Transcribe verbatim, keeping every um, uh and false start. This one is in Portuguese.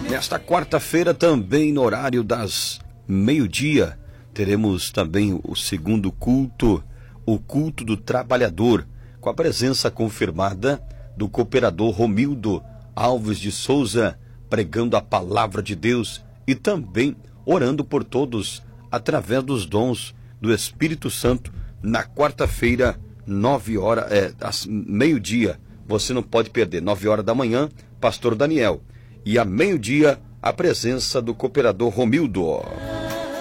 Nesta quarta-feira, também no horário das meio-dia, teremos também o segundo culto, o culto do trabalhador, com a presença confirmada do cooperador Romildo Alves de Souza, pregando a palavra de Deus e também orando por todos através dos dons do Espírito Santo na quarta-feira, nove horas, é, às meio-dia. Você não pode perder, nove horas da manhã, pastor Daniel. E a meio-dia, a presença do cooperador Romildo.